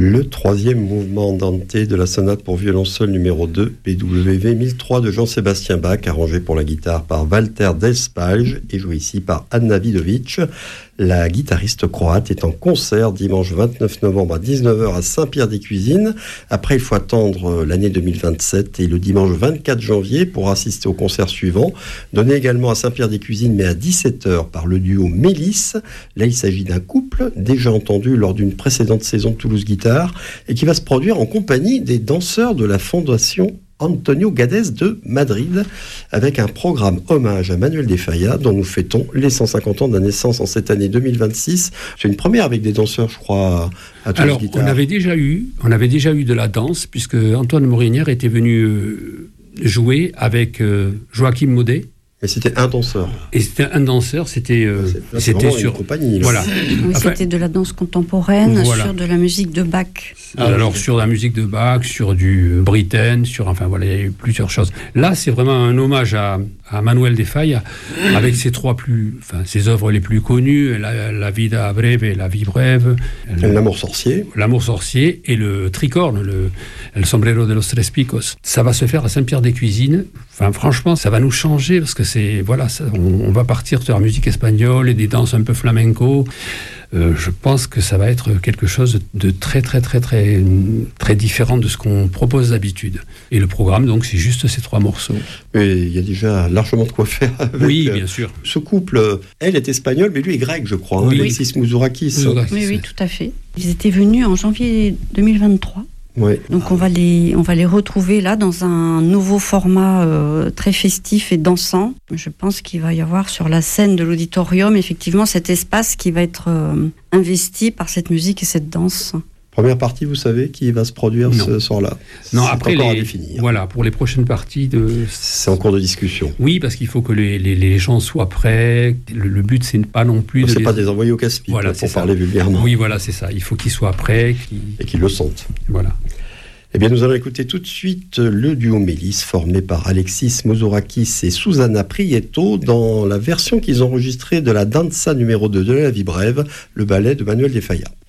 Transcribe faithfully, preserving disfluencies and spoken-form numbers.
Le troisième mouvement andante de la sonate pour violon seul numéro deux, P W V mille trois de Jean-Sébastien Bach, arrangé pour la guitare par Walter Delspaj et joué ici par Anna Vidovic. La guitariste croate est en concert dimanche vingt-neuf novembre à dix-neuf heures à Saint-Pierre-des-Cuisines. Après, il faut attendre l'année deux mille vingt-sept et le dimanche vingt-quatre janvier pour assister au concert suivant, donné également à Saint-Pierre-des-Cuisines mais à dix-sept heures par le duo Mélis. Là, il s'agit d'un couple déjà entendu lors d'une précédente saison de Toulouse Guitare et qui va se produire en compagnie des danseurs de la Fondation Antonio Gades de Madrid, avec un programme hommage à Manuel de Falla, dont nous fêtons les cent cinquante ans de la naissance en cette année deux mille vingt-six. C'est une première avec des danseurs, je crois, à Toulouse Alors, Guitare. on avait déjà eu, on avait déjà eu de la danse, puisque Antoine Morinière était venu euh, jouer avec euh, Joachim Maudet. Mais c'était un danseur. Et c'était un danseur, c'était, euh, c'est, là, c'était c'est sur une compagnie. Là. Voilà. Oui, Enfin, c'était de la danse contemporaine, voilà. sur de la musique de Bach. Ah, alors oui. Sur la musique de Bach, sur du Britten, sur enfin voilà, il y a eu plusieurs choses. Là, c'est vraiment un hommage à, à Manuel de Falla, avec ses trois plus, enfin ses œuvres les plus connues, la, la Vida breve, la vie brève, le, l'amour sorcier, l'amour sorcier et le tricorne, le El sombrero de los tres picos. Ça va se faire à Saint-Pierre-des-Cuisines. Enfin, franchement, ça va nous changer parce que c'est voilà, ça, on, on va partir sur la musique espagnole et des danses un peu flamenco. Euh, je pense que ça va être quelque chose de très très très très très différent de ce qu'on propose d'habitude. Et le programme, donc, c'est juste ces trois morceaux. Et il y a déjà largement de quoi faire avec. Oui, bien sûr. Ce couple, elle est espagnole, mais lui est grec, je crois. Oui. Hein, Alexis Moussourakis. Oui, oui, oui, tout à fait. Ils étaient venus en janvier deux mille vingt-trois. Oui. Donc on va les on va les retrouver là dans un nouveau format euh, très festif et dansant. Je pense qu'il va y avoir sur la scène de l'auditorium effectivement cet espace qui va être euh, investi par cette musique et cette danse. Première partie, vous savez, qui va se produire non. ce soir-là. Non, c'est après encore les, à définir. Voilà, pour les prochaines parties de. C'est en cours de discussion. Oui, parce qu'il faut que les, les, les gens soient prêts. Le, le but, c'est pas non plus. Donc, de c'est les... pas des envoyés au casse-pipe, voilà, pour parler vulgairement. Oui, voilà, c'est ça. Il faut qu'ils soient prêts, qu'ils... et qu'ils le sentent. Voilà. Eh bien, nous allons écouter tout de suite le duo Mélis, formé par Alexis Moussourakis et Susanna Prieto, dans la version qu'ils ont enregistrée de la danza numéro deux de la vie brève, le ballet de Manuel de Falla.